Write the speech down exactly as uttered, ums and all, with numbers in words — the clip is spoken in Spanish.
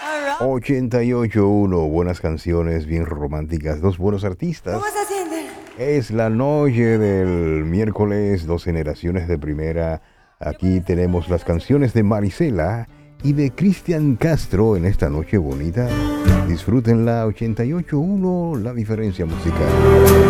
ochenta y ocho punto uno, buenas canciones bien románticas, dos buenos artistas. ¿Cómo se siente? Es la noche del miércoles, dos generaciones de primera. Aquí tenemos las canciones de Marisela y de Cristian Castro en esta noche bonita. Disfruten la ochenta y ocho punto uno, la diferencia musical.